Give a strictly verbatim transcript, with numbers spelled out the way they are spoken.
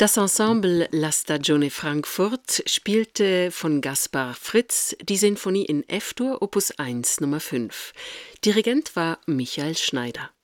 Das Ensemble La Stagione Frankfurt spielte von Gaspar Fritz die Sinfonie in F-Dur Opus eins Nummer fünf. Dirigent war Michael Schneider.